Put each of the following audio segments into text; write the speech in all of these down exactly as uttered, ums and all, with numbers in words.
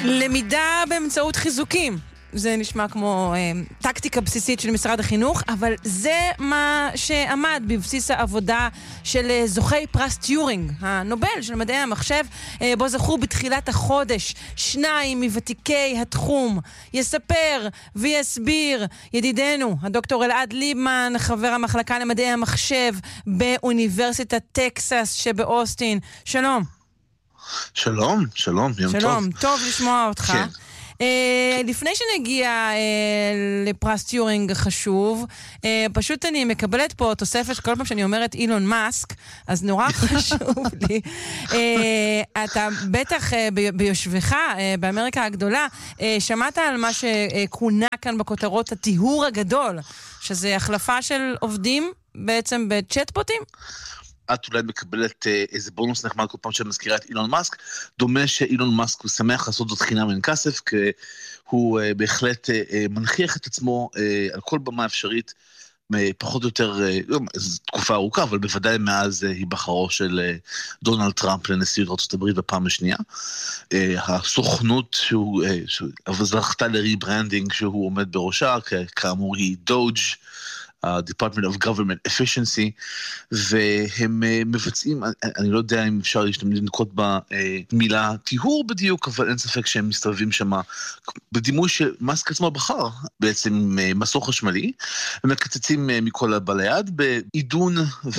למידה באמצעות חיזוקים. זה נשמע כמו אה, טקטיקה בסיסית של משרד החינוך, אבל זה מה שעמד בבסיס העבודה של אה, זוכי פרס טיורינג, הנובל של מדעי המחשב, אה, בו זכו בתחילת החודש שניים מוותיקי התחום. יספר ויסביר ידידנו, הדוקטור אלעד ליבמן, חבר המחלקה למדעי המחשב באוניברסיטת טקסס שבאוסטין. שלום. שלום, שלום, יום טוב. שלום, טוב לשמוע אותך. כן. Uh, לפני שנגיע uh, לפרס טיורינג החשוב, uh, פשוט אני מקבלת פה תוספת כל פעם שאני אומרת אילון מאסק, אז נורא חשוב לי. Uh, אתה בטח uh, ב- ביושבך uh, באמריקה הגדולה, uh, שמעת על מה שכונה כאן בכותרות הטיהור הגדול, שזה החלפה של עובדים בעצם בצ'טבוטים? את אולי מקבלת איזה בונוס נחמד כל פעם שמזכירה את אילון מאסק. דומה שאילון מאסק הוא שמח לעשות זאת חינם אין כסף, כי הוא בהחלט מנחיח את עצמו על כל במה אפשרית, פחות או יותר, זו תקופה ארוכה, אבל בוודאי מאז היבחרו של דונלד טראמפ לנשיא ארצות הברית בפעם השנייה. הסוכנות שהוא זכתה לריברנדינג שהוא עומד בראשה, כאמור היא דוג' ה-Department of Government Efficiency, והם מבצעים, אני לא יודע אם אפשר לנקוט במילה טיהור בדיוק, אבל אין ספק שהם מסתובבים שם בדימוי שמאסק עצמו בחר, בעצם מסור חשמלי, ומקצצים מכל הבא ליד, בעידון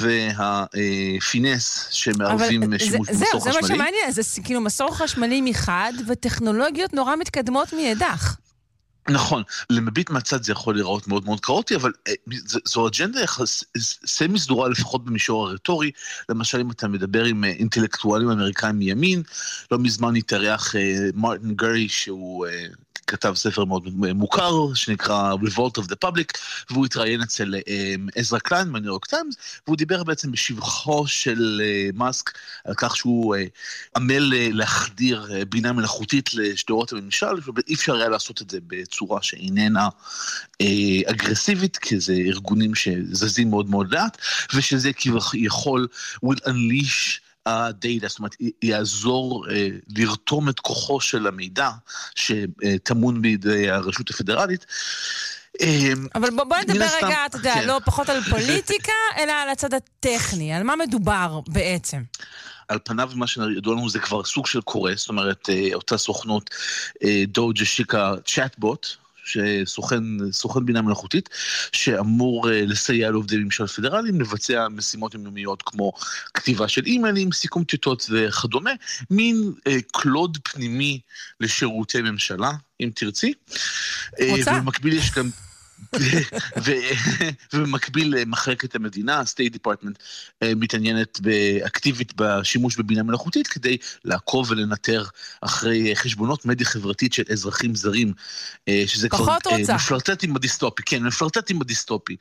והפינס שמערבים שימוש במסור חשמלי. זה מה שמעניין, זה כאילו מסור חשמלי מחד, וטכנולוגיות נורא מתקדמות מידך. נכון, למביט מהצד זה יכול לראות מאוד מאוד קרוטי, אבל זו אג'נדה סמי סדורה לפחות במישור הרטורי. למשל אם אתה מדבר עם אינטלקטואלים אמריקאים מימין, לא מזמן התארח מרטין גרי שהוא כתב ספר מאוד מוכר שנקרא Revolt of the Public, והוא התראיין אצל עזרא קליין בניו יורק טיימס, והוא דיבר בעצם בשבחו של מאסק על כך שהוא עמל להחדיר בינה מלאכותית לשדרות הממשל, ואי אפשר היה לעשות את זה בצורה שאיננה אגרסיבית, כי זה ארגונים שזזים מאוד מאוד לאט, ושזה כביכול will unleash הדאטה, זאת אומרת, יעזור אה, לרתום את כוחו של המידע שתמון בידי הרשות הפדרלית. אה, אבל בוא, בוא נדבר הסתם, רגע, אתה יודע, כן. לא פחות על פוליטיקה, אלא על הצד הטכני. על מה מדובר בעצם? על פניו מה שידוע לנו זה כבר סוג של קורא, זאת אומרת, אותה סוכנות דוג' השיקה צ'אטבוט, שסוכן, סוכן בינה מלאכותית, שאמור לסייע לעובדי ממשל פדרליים, לבצע משימות יומיומיות כמו כתיבה של אימיילים, סיכום טיוטות וכדומה, מין אה, קלוד פנימי לשירותי ממשלה, אם תרצי. רוצה? אה, ובמקביל יש גם... ובמקביל מחלקת המדינה, State Department, מתעניינת אקטיבית בשימוש בבינה מלאכותית, כדי לעקוב ולנטר אחרי חשבונות מדיה חברתית של אזרחים זרים, שזה כבר מפלרטט עם הדיסטופי, כן, מפלרטט עם הדיסטופי.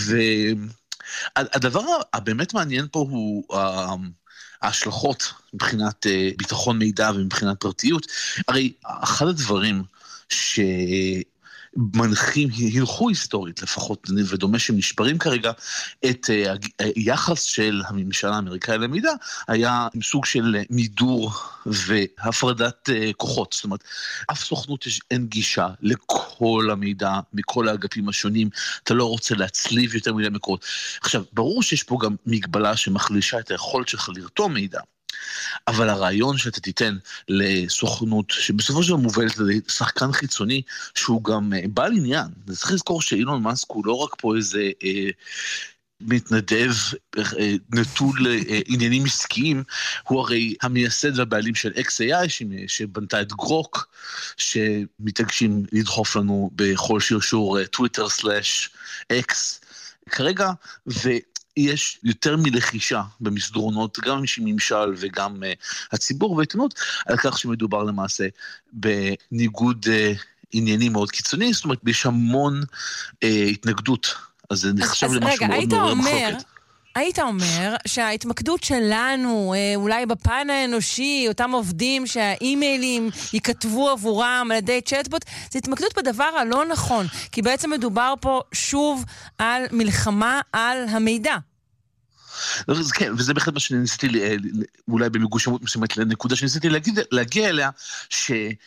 והדבר הבאמת מעניין פה הוא ההשלכות מבחינת ביטחון מידע ומבחינת פרטיות. הרי אחד הדברים ש... מנחים, הלכו היסטורית לפחות, ודומה שנשברים כרגע, את היחס של הממשלה האמריקאי למידע, היה סוג של מידור והפרדת כוחות. זאת אומרת, אף סוכנות אין גישה לכל המידע, מכל האגפים השונים, אתה לא רוצה להצליב יותר מידע מקורות. עכשיו, ברור שיש פה גם מגבלה שמחלישה את היכולת שלך לרתום מידע, אבל הרעיון שאתה תיתן לסוכנות שבסופו של דבר מובלת לשחקן חיצוני שהוא גם בעל עניין, צריך לזכור שאילון מאסק הוא לא רק פה איזה אה, מתנדב אה, נטול אה, עניינים עסקיים, הוא הרי המייסד והבעלים של אקס איי איי שבנתה את גרוק, שמתעקשים לדחוף לנו בכל שרשור טוויטר סלאש אקס כרגע, ו... יש יותר מלחישה במסדרונות, גם ממשל וגם uh, הציבור והעיתונות, על כך שמדובר למעשה בניגוד uh, עניינים מאוד קיצוני, זאת אומרת, יש המון uh, התנגדות, אז זה נחשב אז למשהו רגע, מאוד מאוד אומר, מחלוקת. היית אומר שההתמקדות שלנו, אולי בפן האנושי, אותם עובדים שהאימיילים ייכתבו עבורם על ידי צ'טבוט, זה התמקדות בדבר הלא נכון, כי בעצם מדובר פה שוב על מלחמה על המידע. כן, וזה בהחלט מה שניסיתי, אולי במגושמות מסוימת לנקודה שניסיתי להגיע אליה, ש...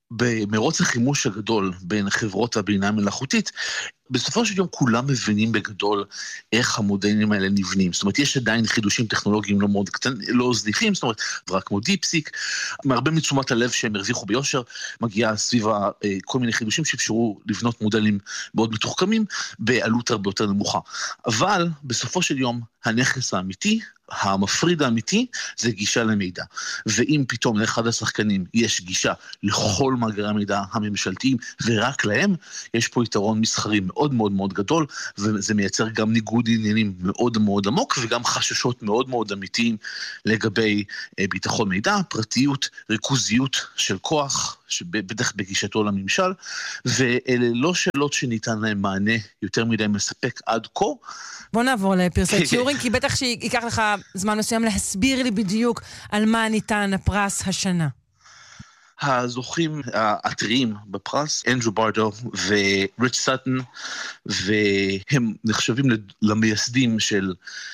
במרוץ החימוש הגדול בין חברות הבינה המלאכותית, בסופו של יום כולם מבינים בגדול איך המודלים האלה נבנים. זאת אומרת, יש עדיין חידושים טכנולוגיים לא מאוד קטנים, לא זניחים, זאת אומרת, רק כמו דיפסיק, מהרבה מתשומת הלב שהם הרוויחו ביושר, מגיעה סביבה כל מיני חידושים שאפשרו לבנות מודלים מאוד מתוחכמים, בעלות הרבה יותר נמוכה. אבל בסופו של יום, הנכס האמיתי, המפריד האמיתי, זה גישה למידע. ואם פתאום לאחד השחקנים יש גישה לכל מאגרי המידע הממשלתיים, ורק להם, יש פה יתרון מסחרי מאוד מאוד מאוד גדול, וזה מייצר גם ניגוד עניינים מאוד מאוד עמוק, וגם חששות מאוד מאוד אמיתיים לגבי ביטחון מידע, פרטיות, ריכוזיות של כוח, בטח בגישתו לממשל, ואלה לא שאלות שניתן להם מענה יותר מדי מספק עד כה. בוא נעבור לפרסי טיורינג, כי בטח שיקח לך זמן מסוים להסביר לי בדיוק על מה ניתן הפרס השנה. הזוכים העתריים בפרס, אנדרו ברדו וריץ' סאטון, והם נחשבים למייסדים של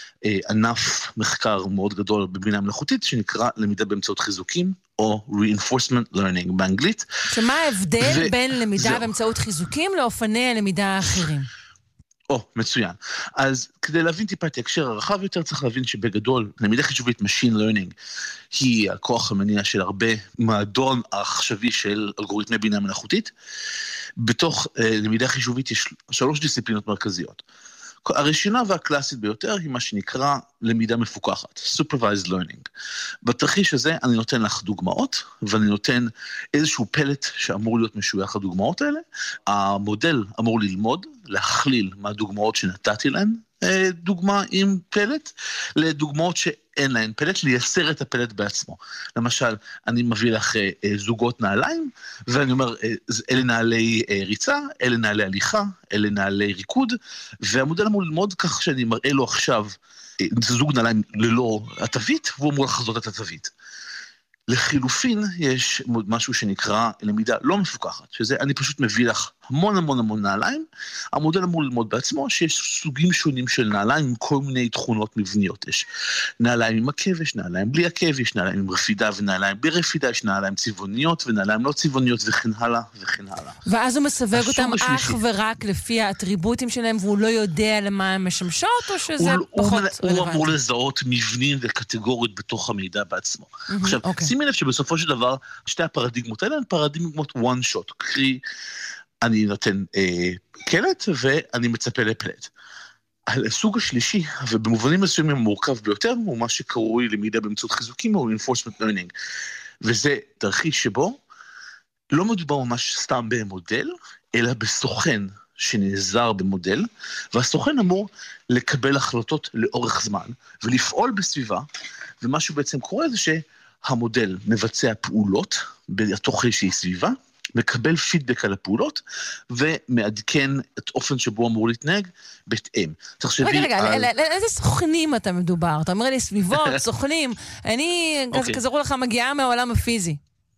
ענף מחקר מאוד גדול בבינה מלאכותית, שנקרא למידה באמצעות חיזוקים, או reinforcement learning באנגלית. שמה ההבדל ו... בין למידה זו. באמצעות חיזוקים לאופני הלמידה האחרים? או, מצוין. אז כדי להבין טיפה את ההקשר הרחב יותר, צריך להבין שבגדול, למידה חישובית Machine Learning, היא הכוח המניע של הרבה מהדורן העכשווי של אלגוריתמי בינה מלאכותית. בתוך אה, למידה חישובית יש שלוש דיסציפלינות מרכזיות. הראשונה והקלאסית ביותר היא מה שנקרא למידה מפוקחת, Supervised Learning. בתרחיש הזה אני נותן לך דוגמאות, ואני נותן איזשהו פלט שאמור להיות משוייך לדוגמאות האלה. המודל אמור ללמוד, להכליל מהדוגמאות שנתתי להן, דוגמה עם פלט, לדוגמאות שאין להן פלט, לייסר את הפלט בעצמו. למשל, אני מביא לך זוגות נעליים, ואני אומר, אלה נעלי ריצה, אלה נעלי הליכה, אלה נעלי ריקוד, והמודל אמור ללמוד כך שאני מראה לו עכשיו, זה זוג נעליים ללא התווית, והוא אמור לחזות את התווית. לחילופין יש משהו שנקרא למידה לא מפוקחת, שזה אני פשוט מביא לך המון המון המון נעליים, המודל אמור ללמוד בעצמו שיש סוגים שונים של נעליים עם כל מיני תכונות מבניות, יש נעליים עם עקב, יש נעליים בלי עקב, יש נעליים עם רפידה ונעליים בלי רפידה, יש נעליים צבעוניות ונעליים לא צבעוניות וכן הלאה וכן הלאה. ואז הוא מסווג אותם אך ורק לפי האטריבוטים שלהם והוא לא יודע למה הם משמשות או שזה הוא, פחות הוא, רלוונטי? הוא אמור לזהות מבנים וקטגוריות בתוך המידע בעצמו. Mm-hmm, עכשיו, okay. שימי לב שבסופו של דבר שתי הפרדיגמות האלה הן פרדיגמות one shot, קרי אני נותן אה, קלט ואני מצפה לפלט. הסוג השלישי, ובמובנים מסוימים המורכב ביותר, הוא מה שקרוי למידה באמצעות חיזוקים, או reinforcement learning. וזה תרחיש שבו לא מדובר ממש סתם במודל, אלא בסוכן שנעזר במודל, והסוכן אמור לקבל החלטות לאורך זמן, ולפעול בסביבה, ומה שבעצם קורה זה שהמודל מבצע פעולות בתוך איזושהי סביבה, מקבל פידבק על הפעולות, ומעדכן את אופן שבו אמור להתנהג בהתאם. רגע, רגע, לאיזה סוכנים אתה מדובר? אתה אומר לי סביבות, סוכנים, אני כזכור לך מגיעה מהעולם הפיזי.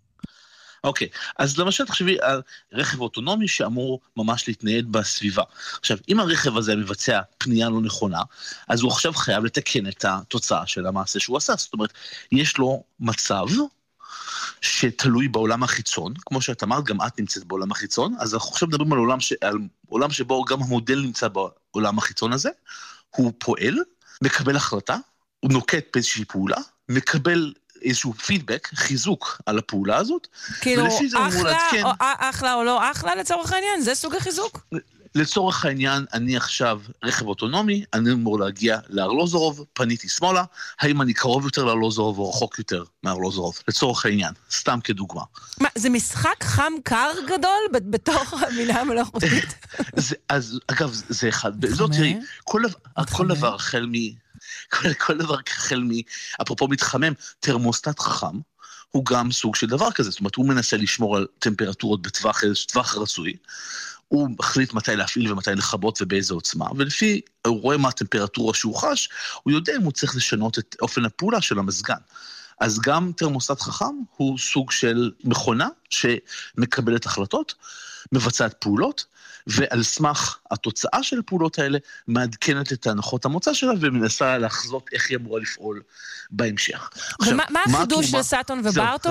אוקיי, אז למשל תחשבי על רכב אוטונומי שאמור ממש להתנייד בסביבה. עכשיו, אם הרכב הזה מבצע פנייה לא נכונה, אז הוא עכשיו חייב לתקן את התוצאה של המעשה שהוא עשה. זאת אומרת, יש לו מצב שתלוי בעולם החיצון, כמו שאת אמרת, גם את נמצאת בעולם החיצון, אז אנחנו עכשיו מדברים על עולם, ש... על עולם שבו גם המודל נמצא בעולם החיצון הזה, הוא פועל, מקבל החלטה, הוא נוקט באיזושהי פעולה, מקבל איזשהו פידבק, חיזוק על הפעולה הזאת, כאילו, אחלה או, אחלה או לא אחלה לצורך העניין, זה סוג החיזוק? לצורך העניין, אני עכשיו רכב אוטונומי, אני אמור להגיע לארלוזורוב, פניתי שמאלה, האם אני קרוב יותר לארלוזורוב או רחוק יותר מארלוזורוב? לצורך העניין, סתם כדוגמה. מה, זה משחק חם קר גדול בתוך המילה המלאכותית? אז אגב, זה אחד, זאת תראי, כל דבר החל מ... כל, כל דבר החל מ... אפרופו מתחמם, תרמוסטט חכם, הוא גם סוג של דבר כזה, זאת אומרת, הוא מנסה לשמור על טמפרטורות בטווח, טווח רצוי, הוא מחליט מתי להפעיל ומתי לכבות ובאיזה עוצמה, ולפי, הוא רואה מה הטמפרטורה שהוא חש, הוא יודע אם הוא צריך לשנות את אופן הפעולה של המזגן. אז גם תרמוסטט חכם הוא סוג של מכונה שמקבלת החלטות, מבצעת פעולות, ועל סמך התוצאה של הפעולות האלה מעדכנת את הנחות המוצא שלה, ומנסה לחזות איך היא אמורה לפעול בהמשך. ומה החידוש של סאטון וברטו,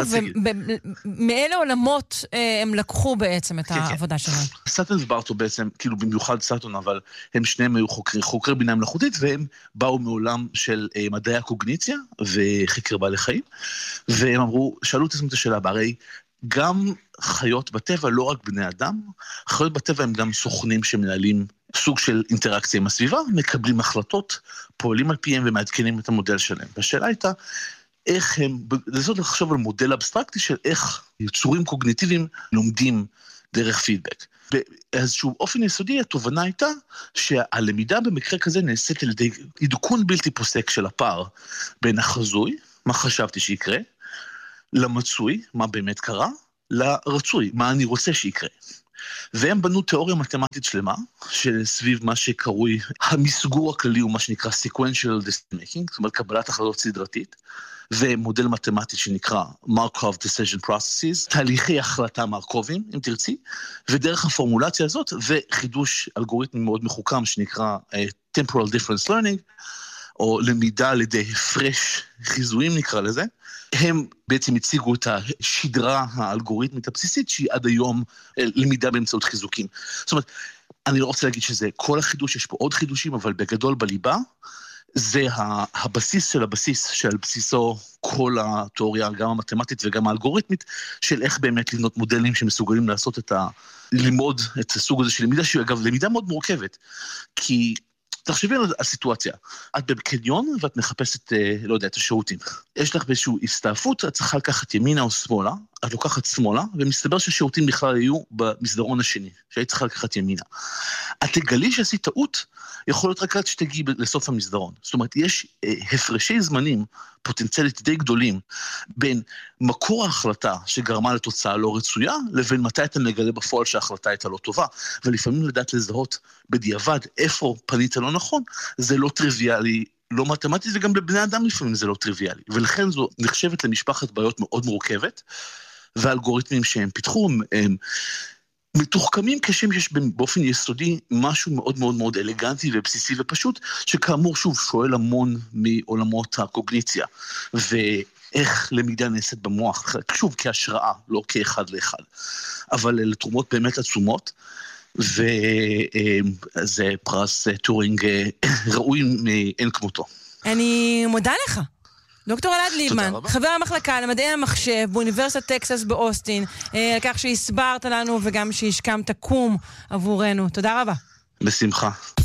ומאלה עולמות הם לקחו בעצם את העבודה שלהם? סאטון וברטו בעצם, כאילו במיוחד סאטון, אבל הם שניהם היו חוקרי בינה מלאכותית, והם באו מעולם של מדעי הקוגניציה וחקר בעלי חיים, והם אמרו, שאלו את עצמם את השאלה, הרי גם חיות בטבע, לא רק בני אדם, חיות בטבע הם גם סוכנים שמנהלים סוג של אינטראקציה עם הסביבה, מקבלים החלטות, פועלים על פיהם ומעדכנים את המודל שלהם. והשאלה הייתה, איך הם, לזאת לחשוב על מודל אבסטרקטי של איך יצורים קוגניטיביים לומדים דרך פידבק. באיזשהו אופן יסודי, התובנה הייתה שהלמידה במקרה כזה נעשית על ידי עדכון בלתי פוסק של הפער בין החזוי, מה חשבתי שיקרה, למצוי, מה באמת קרה, לרצוי, מה אני רוצה שיקרה. והם בנו תיאוריה מתמטית שלמה, שסביב מה שקרוי המסגור הכללי, הוא מה שנקרא sequential decision making, זאת אומרת קבלת החלטות סדרתית, ומודל מתמטי שנקרא Markov Decision Processes, תהליכי החלטה מרקובים, אם תרצי, ודרך הפורמולציה הזאת, וחידוש אלגוריתמי מאוד מחוכם, שנקרא uh, Temporal Difference Learning, או למידה על ידי הפרש חיזויים נקרא לזה, הם בעצם הציגו את השדרה האלגוריתמית הבסיסית, שהיא עד היום למידה באמצעות חיזוקים. זאת אומרת, אני לא רוצה להגיד שזה כל החידוש, יש פה עוד חידושים, אבל בגדול בליבה, זה הבסיס של הבסיס, שעל בסיסו כל התיאוריה, גם המתמטית וגם האלגוריתמית, של איך באמת לבנות מודלים שמסוגלים לעשות את ה... ללמוד את הסוג הזה של למידה, שהיא אגב למידה מאוד מורכבת, כי... תחשבי על הסיטואציה, את בקניון ואת מחפשת, לא יודע, את השירותים. יש לך באיזושהי הסתעפות, את צריכה לקחת ימינה או שמאלה, את לוקחת שמאלה, ומסתבר שהשירותים בכלל היו במסדרון השני, שהיית צריכה לקחת ימינה. את תגלי שעשית טעות, יכול להיות רק עד שתגיעי לסוף המסדרון. זאת אומרת, יש אה, הפרשי זמנים פוטנציאלית די גדולים, בין מקור ההחלטה שגרמה לתוצאה לא רצויה, לבין מתי אתה מגלה בפועל שההחלטה הייתה לא טובה, ולפעמים לדעת לזהות בדיעבד איפה פנית לא נכון, זה לא טריוויאלי, לא מתמטי, וגם לבני אדם לפעמים זה לא טריוויאלי, ולכן זו נחשבת למשפחת בעיות מאוד מורכבת, והאלגוריתמים שהם פיתחו הם מתוחכמים כשם שיש באופן יסודי משהו מאוד מאוד מאוד אלגנטי ובסיסי ופשוט, שכאמור שוב שואל המון מעולמות הקוגניציה, ואיך למידה נעשית במוח, שוב כהשראה, לא כאחד לאחד, אבל לתרומות באמת עצומות, וזה פרס טורינג ראוי מאין כמותו. אני מודה לך. דוקטור אלעד ליבמן, חבר המחלקה למדעי המחשב באוניברסיטת טקסס באוסטין, על כך שהסברת לנו וגם שהשכמת קום עבורנו. תודה רבה. בשמחה.